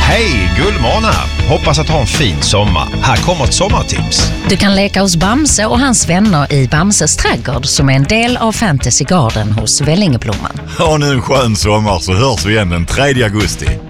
Hej, Gullmården här. Hoppas att ha en fin sommar. Här kommer ett sommartips. Du kan leka hos Bamse och hans vänner i Bamses trädgård som är en del av Fantasy Garden hos Vällingeblomman. Ha nu en skön sommar så hörs vi igen den 3 augusti.